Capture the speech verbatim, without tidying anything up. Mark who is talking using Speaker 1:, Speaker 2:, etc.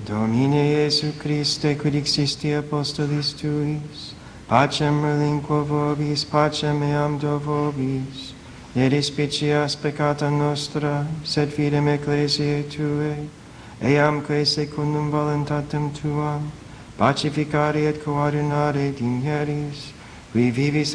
Speaker 1: Domine Iesu Christe, quid existi apostolis tuis, pacem relinquo vobis, pacem eam do vobis, ne despicias peccata nostra, sed fidem ecclesiae Tuae, eam quae secundum voluntatem Tuam, pacificare et coordinare digneris, qui vivis